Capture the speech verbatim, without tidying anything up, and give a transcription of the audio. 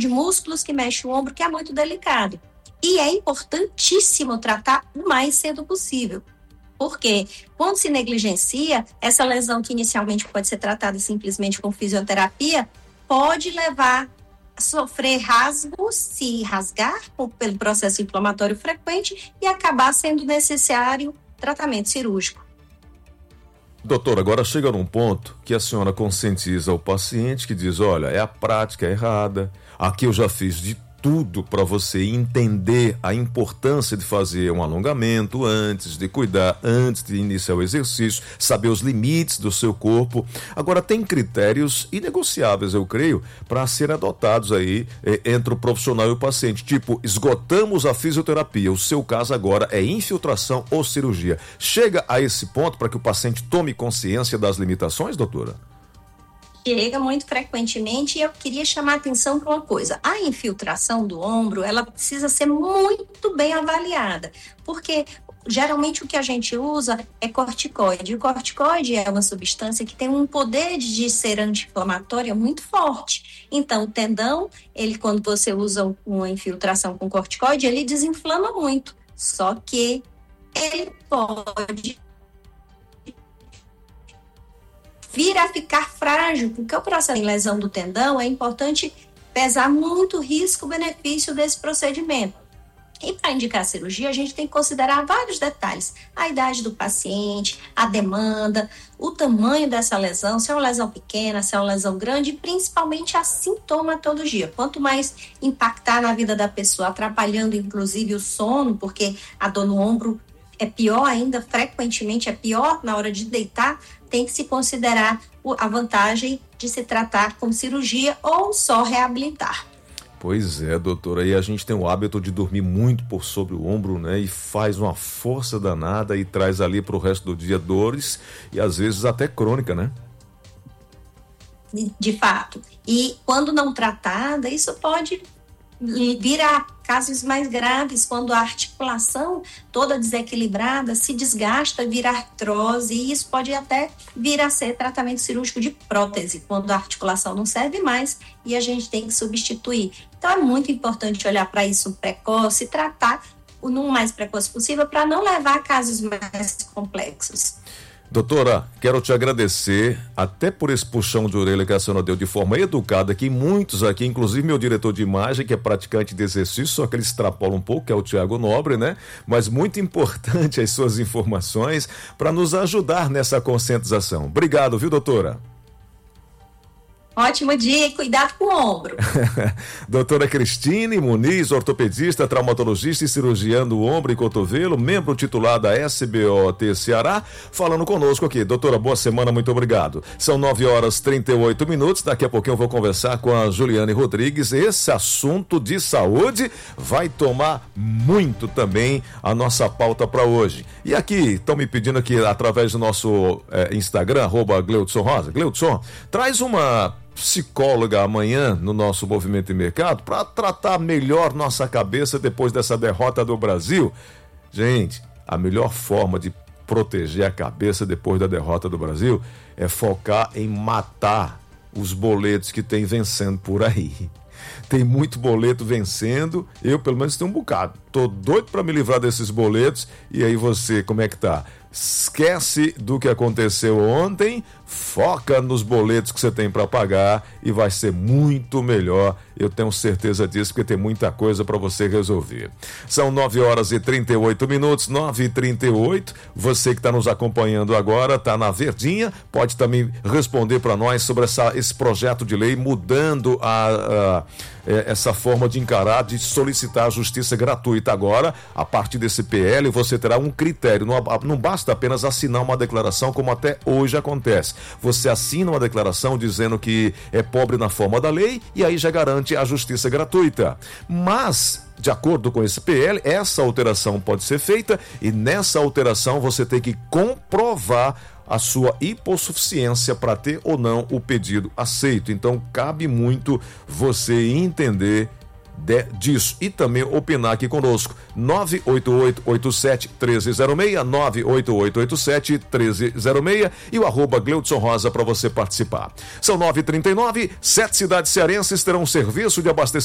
de músculos que mexe o ombro, que é muito delicado. E é importantíssimo tratar o mais cedo possível. Porque quando se negligencia, essa lesão que inicialmente pode ser tratada simplesmente com fisioterapia, pode levar a sofrer rasgos, se rasgar pelo processo inflamatório frequente e acabar sendo necessário tratamento cirúrgico. Doutor, agora chega num ponto que a senhora conscientiza o paciente que diz, olha, é a prática errada, aqui eu já fiz de tudo para você entender a importância de fazer um alongamento antes, de cuidar antes de iniciar o exercício, saber os limites do seu corpo. Agora, tem critérios inegociáveis, eu creio, para serem adotados aí eh, entre o profissional e o paciente. Tipo, esgotamos a fisioterapia, o seu caso agora é infiltração ou cirurgia. Chega a esse ponto para que o paciente tome consciência das limitações, doutora? Chega muito frequentemente, e eu queria chamar a atenção para uma coisa. A infiltração do ombro, ela precisa ser muito bem avaliada, porque geralmente o que a gente usa é corticoide. O corticoide é uma substância que tem um poder de ser anti-inflamatória muito forte. Então, o tendão, ele, quando você usa uma infiltração com corticoide, ele desinflama muito. Só que ele pode vir a ficar frágil, porque o processo de lesão do tendão é importante pesar muito o risco-benefício desse procedimento. E para indicar a cirurgia, a gente tem que considerar vários detalhes. A idade do paciente, a demanda, o tamanho dessa lesão, se é uma lesão pequena, se é uma lesão grande, e principalmente a sintomatologia. Quanto mais impactar na vida da pessoa, atrapalhando inclusive o sono, porque a dor no ombro é pior ainda, frequentemente é pior na hora de deitar, tem que se considerar a vantagem de se tratar com cirurgia ou só reabilitar. Pois é, doutora, e a gente tem o hábito de dormir muito por sobre o ombro, né, e faz uma força danada e traz ali para o resto do dia dores e às vezes até crônica, né? De fato. E quando não tratada, isso pode vir a casos mais graves, quando a articulação toda desequilibrada se desgasta, vira artrose, e isso pode até vir a ser tratamento cirúrgico de prótese, quando a articulação não serve mais e a gente tem que substituir. Então é muito importante olhar para isso precoce e tratar o no mais precoce possível para não levar a casos mais complexos. Doutora, quero te agradecer até por esse puxão de orelha que a senhora deu de forma educada, que muitos aqui, inclusive meu diretor de imagem, que é praticante de exercício, só que ele extrapola um pouco, que é o Tiago Nobre, né? Mas muito importante as suas informações para nos ajudar nessa conscientização. Obrigado, viu, doutora? Ótimo dia e cuidado com o ombro. Doutora Cristine Muniz, ortopedista, traumatologista e cirurgiã do ombro e cotovelo, membro titular da S B O T Ceará, falando conosco aqui. Doutora, boa semana, muito obrigado. São nove horas e trinta e oito minutos, daqui a pouquinho eu vou conversar com a Juliane Rodrigues. Esse assunto de saúde vai tomar muito também a nossa pauta para hoje. E aqui, estão me pedindo aqui, através do nosso eh, Instagram, arroba Gleudson Rosa. Gleudson, traz uma psicóloga amanhã no nosso Movimento e Mercado para tratar melhor nossa cabeça depois dessa derrota do Brasil. Gente, a melhor forma de proteger a cabeça depois da derrota do Brasil é focar em matar os boletos que tem vencendo por aí. Tem muito boleto vencendo, eu pelo menos tenho um bocado. Tô doido para me livrar desses boletos. E aí você, como é que tá? Esquece do que aconteceu ontem, foca nos boletos que você tem para pagar e vai ser muito melhor. Eu tenho certeza disso, porque tem muita coisa para você resolver. São nove horas e trinta e oito minutos, nove e trinta e oito. Você que está nos acompanhando agora, está na Verdinha, pode também responder para nós sobre essa, esse projeto de lei mudando a, a, essa forma de encarar, de solicitar a justiça gratuita. Agora, a partir desse P L, você terá um critério, não, não basta apenas assinar uma declaração, como até hoje acontece. Você assina uma declaração dizendo que é pobre na forma da lei e aí já garante a justiça gratuita. Mas, de acordo com esse P L, essa alteração pode ser feita e nessa alteração você tem que comprovar a sua hipossuficiência para ter ou não o pedido aceito. Então, cabe muito você entender De, disso e também opinar aqui conosco. Nove oito oito oito sete um três zero seis, nove oito oito oito sete um três zero seis e o arroba Gleudson Rosa para você participar. São nove e trinta e nove, sete cidades cearenses terão um serviço de abastecimento